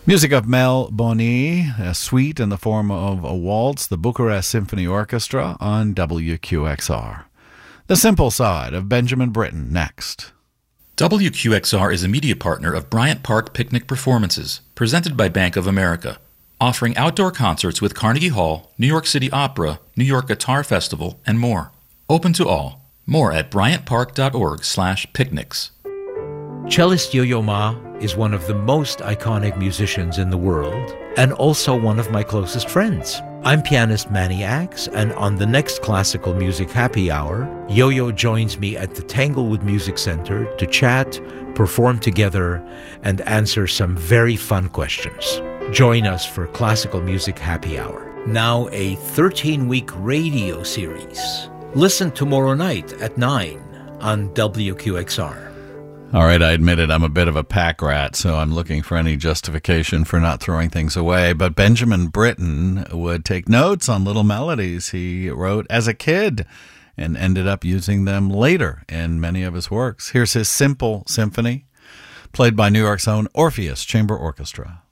Music of Mel Boni, a suite in the form of a waltz, the Bucharest Symphony Orchestra on WQXR. The Simple Side of Benjamin Britten next. WQXR is a media partner of Bryant Park Picnic Performances, presented by Bank of America, offering outdoor concerts with Carnegie Hall, New York City Opera, New York Guitar Festival, and more. Open to all. More at bryantpark.org/picnics. Cellist Yo-Yo Ma is one of the most iconic musicians in the world and also one of my closest friends. I'm pianist Manny Axe, and on the next Classical Music Happy Hour, Yo-Yo joins me at the Tanglewood Music Center to chat, perform together, and answer some very fun questions. Join us for Classical Music Happy Hour. Now a 13-week radio series. Listen tomorrow night at 9 on WQXR. All right, I admit it, I'm a bit of a pack rat, so I'm looking for any justification for not throwing things away. But Benjamin Britten would take notes on little melodies he wrote as a kid and ended up using them later in many of his works. Here's his Simple Symphony, played by New York's own Orpheus Chamber Orchestra.